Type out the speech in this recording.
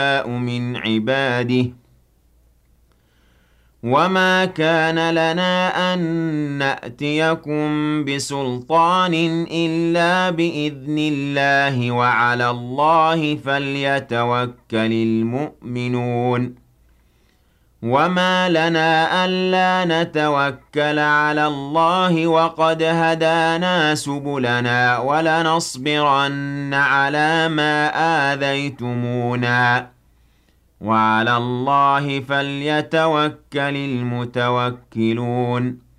من عباده وما كان لنا أن نأتيكم بسلطان إلا بإذن الله وعلى الله فليتوكل المؤمنون وما لنا ألا نتوكل على الله وقد هدانا سبلنا ولنصبرن على ما آذيتمونا وعلى الله فليتوكل المتوكلون